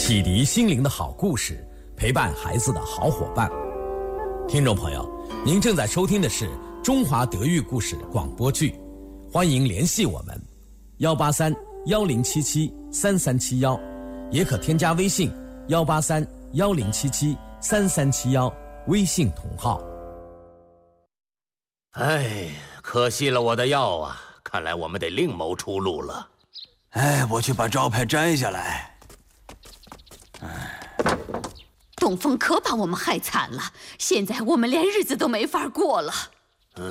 启迪心灵的好故事，陪伴孩子的好伙伴。听众朋友，您正在收听的是中华德育故事广播剧，欢迎联系我们183-1077-3371，也可添加微信183-1077-3371，微信同号。 哎，可惜了我的药啊！看来我们得另谋出路了。 哎，我去把招牌摘下来。 东风可把我们害惨了，现在我们连日子都没法过了。哼，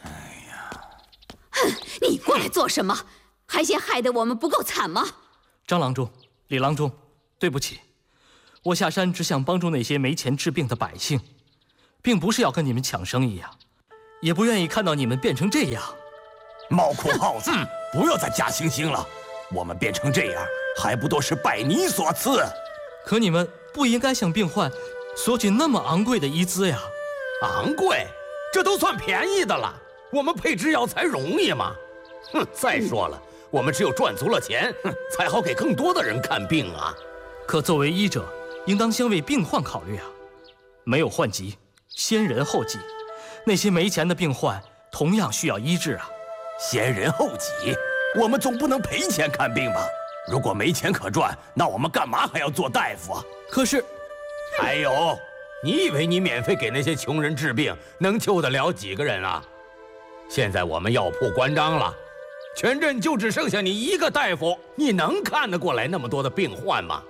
你过来做什么？还嫌害得我们不够惨吗？ 张郎中、李郎中，对不起，我下山只想帮助那些没钱治病的百姓，并不是要跟你们抢生意呀，也不愿意看到你们变成这样。 猫哭耗子，不要再假惺惺了。我们变成这样，还不都是拜你所赐？ 可你们不应该向病患索取那么昂贵的医资呀！ 昂贵？这都算便宜的了。我们配制药材容易吗？再说了，我们只有赚足了钱，才好给更多的人看病啊。 可作为医者，应当先为病患考虑啊！没有患疾，先人后己。那些没钱的病患同样需要医治啊！ 先人后己，我们总不能赔钱看病吧？如果没钱可赚，那我们干嘛还要做大夫啊？ 可是， 还有，你以为你免费给那些穷人治病，能救得了几个人啊？现在我们药铺关张了，全镇就只剩下你一个大夫，你能看得过来那么多的病患吗？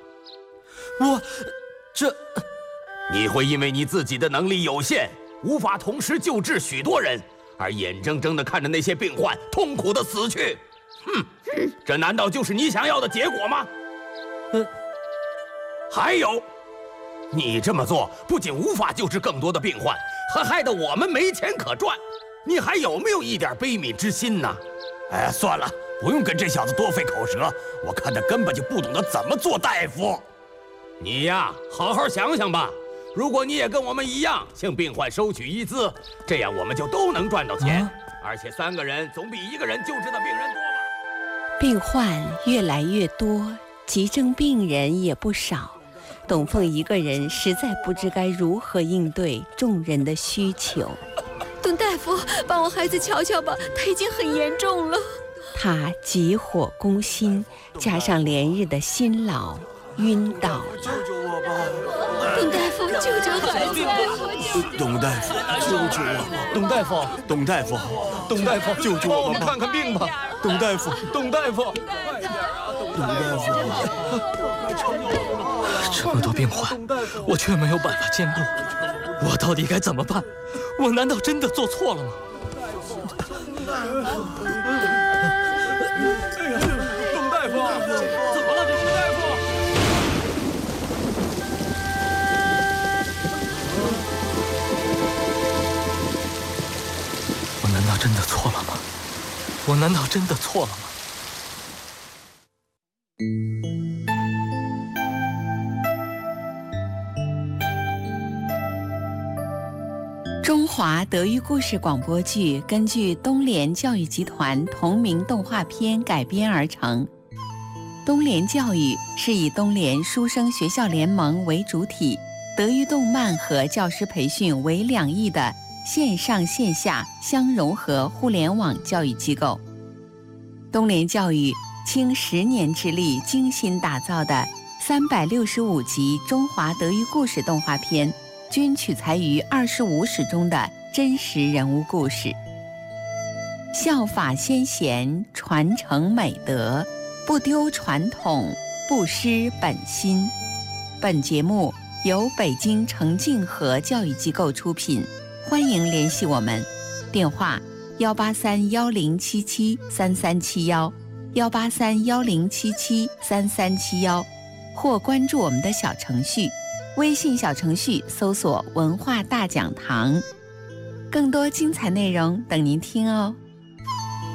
你会因为你自己的能力有限，无法同时救治许多人，而眼睁睁地看着那些病患痛苦地死去。这难道就是你想要的结果吗？还有，你这么做不仅无法救治更多的病患，还害得我们没钱可赚。你还有没有一点悲悯之心呢？ 哎，算了，不用跟这小子多费口舌，我看他根本就不懂得怎么做大夫。 你呀，好好想想吧。如果你也跟我们一样向病患收取医资，这样我们就都能赚到钱，而且3个人总比1个人救治的病人多吧。 病患越来越多，急症病人也不少，董凤一个人实在不知该如何应对众人的需求。 董大夫，帮我孩子瞧瞧吧，他已经很严重了。 他急火攻心，加上连日的辛劳，晕倒了。 救救我吧！ 董大夫，救救孩子！ 董大夫，救救我！ 董大夫， 董大夫， 董大夫， 救救我们吧！ 看看病吧！ 董大夫， 董大夫， 董大夫， 这么多病患，我却没有办法兼顾，我到底该怎么办？我难道真的做错了吗？ 董大夫， 怎么了，这是大夫？我难道真的错了吗？我难道真的错了吗？ 中华德育故事广播剧根据东联教育集团同名动画片改编而成。东联教育是以东联书生学校联盟为主体，德育动漫和教师培训为两翼的线上线下相融合互联网教育机构。东联教育倾10年之力精心打造的365集中华德育故事动画片，均取材于25史中的真实人物故事，效法先贤，传承美德，不丢传统，不失本心。本节目由北京程静和教育机构出品，欢迎联系我们，电话183-1077-3371，183-1077-3371，或关注我们的小程序，微信小程序搜索文化大讲堂，更多精彩内容等您听哦。